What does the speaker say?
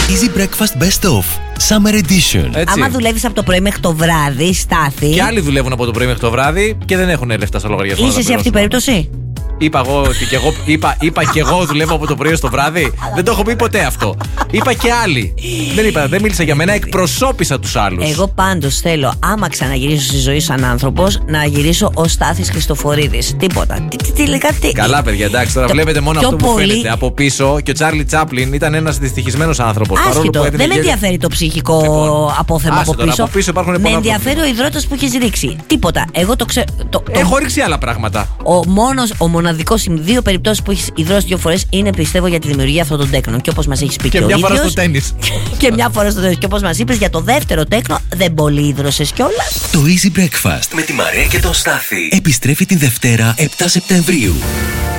Easy Breakfast Best Of Summer Edition. Έτσι. Άμα δουλεύεις από το πρωί μέχρι το βράδυ, Στάθη. Και άλλοι δουλεύουν από το πρωί μέχρι το βράδυ και δεν έχουν λεφτά στο λογαριασμό. Είσαι σε αυτή την περίπτωση? Είπα εγώ ότι και εγώ, είπα και εγώ δουλεύω από το πρωί στο βράδυ. Δεν το έχω πει ποτέ αυτό. Είπα και άλλοι. Δεν μίλησα για μένα, εκπροσώπησα τους άλλους. Εγώ πάντως θέλω, άμα ξαναγυρίσω στη ζωή σαν άνθρωπος, να γυρίσω ως Στάθης Χριστοφορίδης. Τίποτα. Τι. Καλά, παιδιά, εντάξει, τώρα βλέπετε μόνο αυτό που φαίνεται από πίσω. Και ο Τσάρλι Τσάπλιν ήταν ένας δυστυχισμένος άνθρωπος. Άσχετο, δεν με ενδιαφέρει το ψυχικό απόθεμα από πίσω. Από πίσω υπάρχουν με ενδιαφέρει ο υδρότας που έχεις ρίξει. Τίποτα. Εγώ το ξέρω. Έχω ρίξει άλλα πράγματα. Ο μοναδικός δύο περιπτώσεις που έχεις υδρώσει 2 φορές είναι, πιστεύω, για τη δημιουργία αυτών των τέκνων. Και όπως μας έχεις πει και ο ίδιος. Και μια φορά στο τένις. Και μια φορά στο τένις. Και όπως μας είπες, για το δεύτερο τέκνο δεν πολύ υδρώσες κιόλας. Το Easy Breakfast με τη Μαρία και τον Στάθη επιστρέφει την Δευτέρα 7 Σεπτεμβρίου.